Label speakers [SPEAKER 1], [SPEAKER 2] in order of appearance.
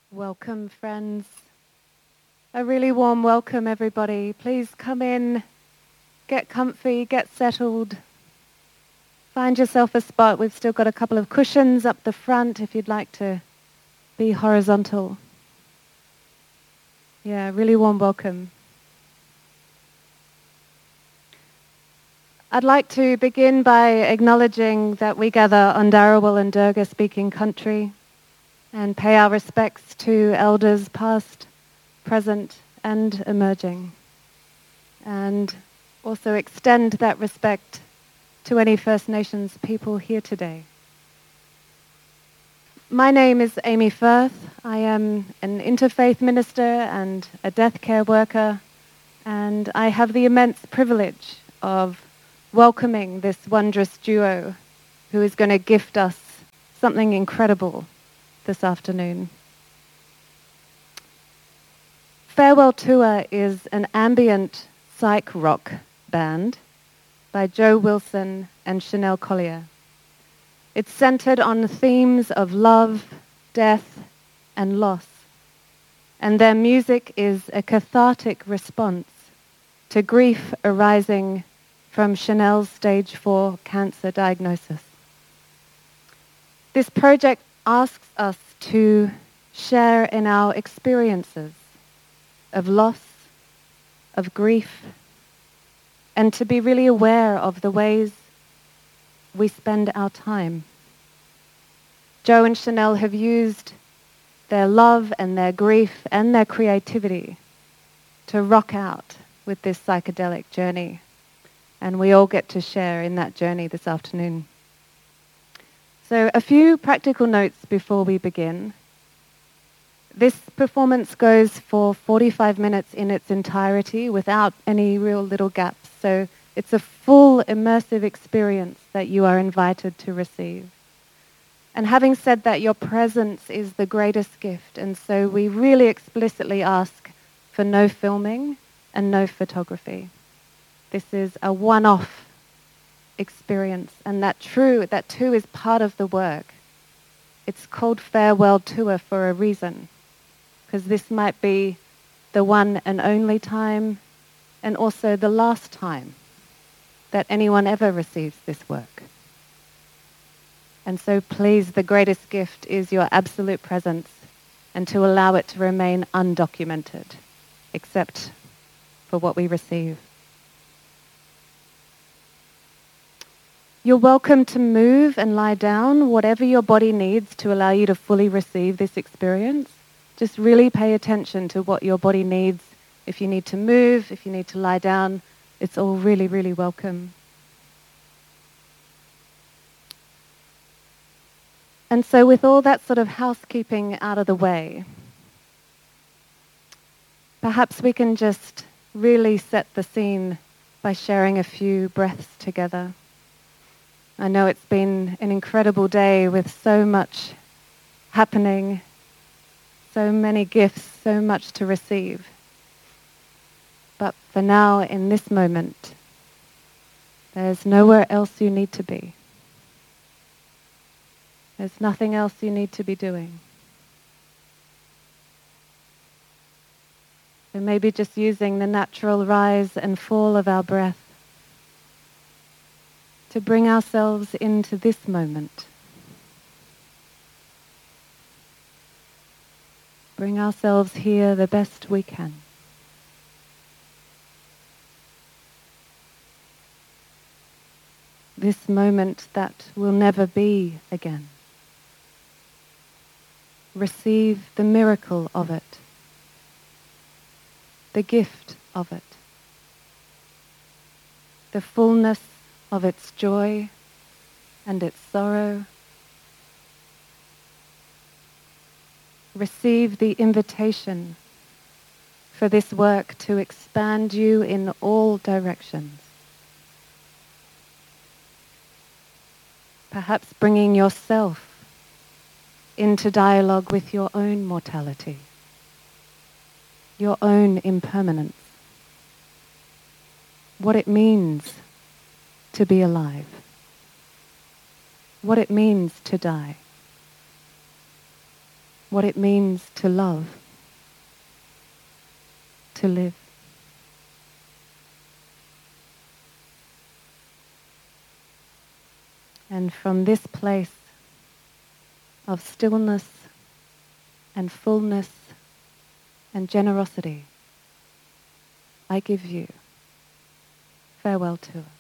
[SPEAKER 1] Welcome, friends. A really warm welcome, everybody. Please come in, get comfy, get settled. Find yourself a spot. We've still got a couple of cushions up the front if you'd like to be horizontal. Yeah, really warm welcome. I'd like to begin by acknowledging that we gather on Darawal and Durga speaking country and pay our respects to elders past, present and emerging. And also extend that respect to any First Nations people here today. My name is Amy Firth. I am an interfaith minister and a death care worker, and I have the immense privilege of welcoming this wondrous duo who is going to gift us something incredible this afternoon. Farewell Tour is an ambient psych rock band by Joe Wilson and Chanel Collier. It's centered on themes of love, death, and loss. And their music is a cathartic response to grief arising from Chanel's stage 4 cancer diagnosis. This project asks us to share in our experiences of loss, of grief, and to be really aware of the ways we spend our time. Joe and Chanel have used their love and their grief and their creativity to rock out with this psychedelic journey. And we all get to share in that journey this afternoon. So a few practical notes before we begin. This performance goes for 45 minutes in its entirety without any real little gaps. So it's a full immersive experience that you are invited to receive. And having said that, your presence is the greatest gift. And so we really explicitly ask for no filming and no photography. This is a one-off experience. And that too is part of the work. It's called Farewell Tour for a reason, because this might be the one and only time and also the last time that anyone ever receives this work. And so please, the greatest gift is your absolute presence and to allow it to remain undocumented, except for what we receive. You're welcome to move and lie down, whatever your body needs to allow you to fully receive this experience. Just really pay attention to what your body needs. If you need to move, if you need to lie down, it's all really, really welcome. And so with all that sort of housekeeping out of the way, perhaps we can just really set the scene by sharing a few breaths together. I know it's been an incredible day with so much happening, so many gifts, so much to receive. But for now, in this moment, there's nowhere else you need to be. There's nothing else you need to be doing. So maybe just using the natural rise and fall of our breath to bring ourselves into this moment. Bring ourselves here the best we can. This moment that will never be again. Receive the miracle of it, the gift of it, the fullness of its joy and its sorrow. Receive the invitation for this work to expand you in all directions. Perhaps bringing yourself into dialogue with your own mortality, your own impermanence, what it means to be alive, what it means to die. what it means to love, to live. And from this place of stillness and fullness and generosity, I give you farewell tour.